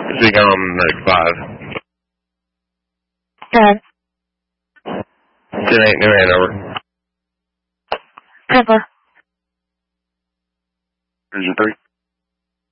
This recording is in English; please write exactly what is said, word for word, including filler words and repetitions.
Speak on Medic five. Good. ten eight New Hanover. Pepper. Region three.